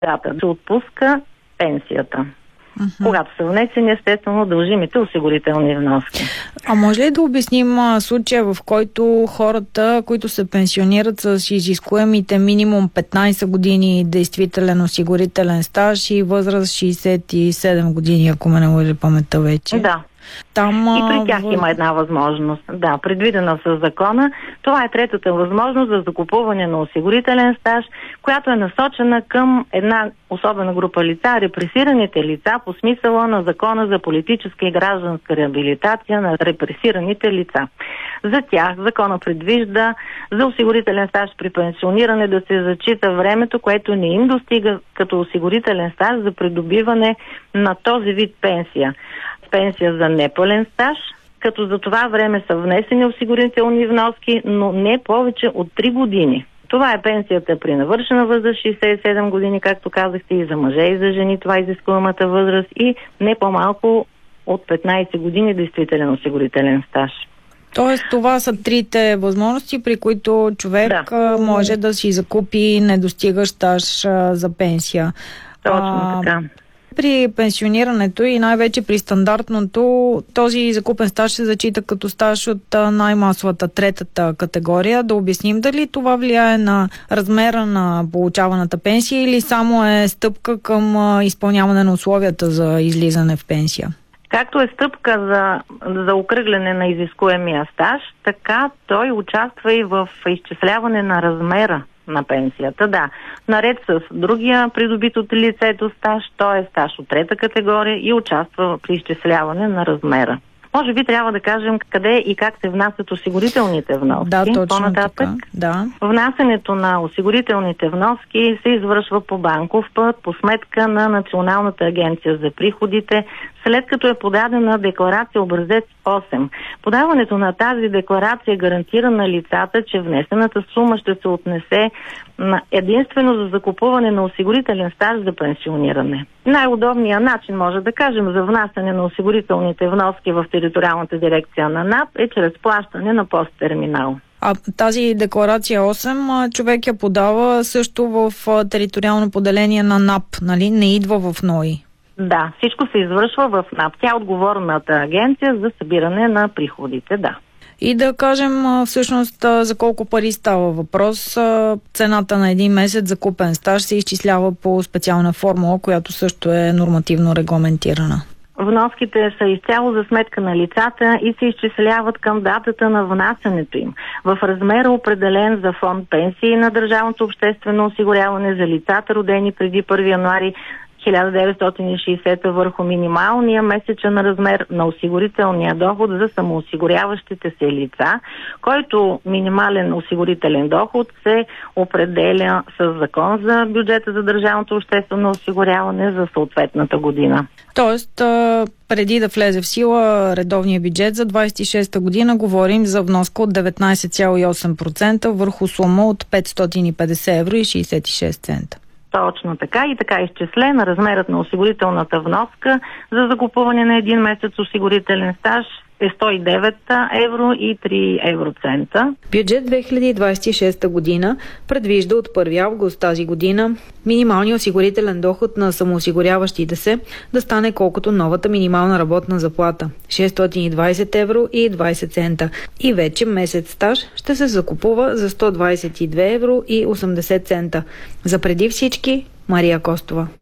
дата се отпуска пенсията. Когато са внесени, естествено, дължимите осигурителни вноски. А може ли да обясним случая, в който хората, които се пенсионират с изискуемите минимум 15 години действителен осигурителен стаж и възраст 67 години, ако ме не лъже паметта вече? Да. И при тях има една възможност. Да, предвидена с закона. Това е третата възможност за закупуване на осигурителен стаж, която е насочена към една особена група лица, репресираните лица по смисъла на закона за политическа и гражданска реабилитация на репресираните лица. За тях закона предвижда за осигурителен стаж при пенсиониране да се зачита времето, което не им достига като осигурителен стаж за придобиване на този вид пенсия. Пенсия за непълен стаж, като за това време са внесени осигурителни вноски, но не повече от 3 години. Това е пенсията при навършена възраст 67 години, както казахте, и за мъже и за жени, това е изискуемата възраст, и не по-малко от 15 години действителен осигурителен стаж. Тоест, това са трите възможности, при които човек може да си закупи недостигащ стаж за пенсия. Точно така. При пенсионирането и най-вече при стандартното, този закупен стаж се зачита като стаж от най-масовата третата категория. Да обясним дали това влияе на размера на получаваната пенсия или само е стъпка към изпълняване на условията за излизане в пенсия? Както е стъпка за окръгляне на изискуемия стаж, така той участва и в изчисляване на размера на пенсията. Да, наред с другия придобит от лицето стаж, той е стаж от трета категория и участва при изчисляване на размера. Може би трябва да кажем къде и как се внасят осигурителните вноски. Да, точно по-нататък. така. Да. Внасянето на осигурителните вноски се извършва по банков път, по сметка на Националната агенция за приходите, след като е подадена декларация образец 8. Подаването на тази декларация гарантира на лицата, че внесената сума ще се отнесе единствено за закупуване на осигурителен стаж за пенсиониране. Най-удобният начин, може да кажем, за внасяне на осигурителните вноски в териториалната дирекция на НАП е чрез плащане на посттерминал. А тази декларация 8 човек я подава също в териториално поделение на НАП, нали? Не идва в НОИ. Да, всичко се извършва в НАП. Тя е отговорната агенция за събиране на приходите, да. И да кажем всъщност за колко пари става въпрос. Цената на един месец за купен стаж се изчислява по специална формула, която също е нормативно регламентирана. Вноските са изцяло за сметка на лицата и се изчисляват към датата на внасянето им в размера, определен за фонд пенсии на държавното обществено осигуряване за лицата, родени преди 1 януари 1960 върху минималния месечен размер на осигурителния доход за самоосигуряващите се лица, който минимален осигурителен доход се определя с закон за бюджета за държавното обществено осигуряване за съответната година. Тоест, преди да влезе в сила редовния бюджет за 26-та година, говорим за вноска от 19,8% върху сума от 550 евро и 66 цента. Точно така и така изчислен размерът на осигурителната вноска за закупуване на един месец осигурителен стаж е 109 евро и 3 евроцента. Бюджет 2026 година предвижда от 1 август тази година минималният осигурителен доход на самоосигуряващите се да стане колкото новата минимална работна заплата – 620 евро и 20 цента. И вече месец стаж ще се закупува за 122 евро и 80 цента. За преди всички Мария Костова.